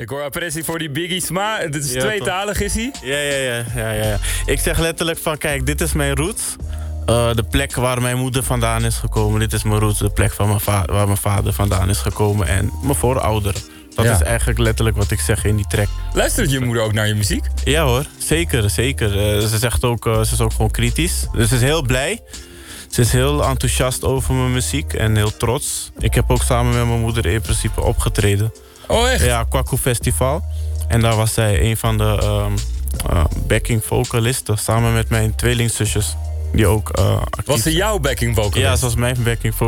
Ik hoor appressie voor die Biggie Sma. Dit is Ja, tweetalig, is hij? Ja. Ik zeg letterlijk van, kijk, dit is mijn roots. De plek waar mijn moeder vandaan is gekomen. Dit is mijn roots, de plek waar mijn vader vandaan is gekomen. En mijn voorouderen. Dat is eigenlijk letterlijk wat ik zeg in die track. Luistert je moeder ook naar je muziek? Ja hoor, zeker. Ze zegt ook, ze is ook gewoon kritisch. Dus ze is heel blij. Ze is heel enthousiast over mijn muziek en heel trots. Ik heb ook samen met mijn moeder in principe opgetreden. Oh, echt? Ja, Kwaku Festival. En daar was zij een van de backing vocalisten. Samen met mijn tweelingzusjes. Die ook actief Was ze jouw backing vocalist? Ja, ze was mijn backing vocalist.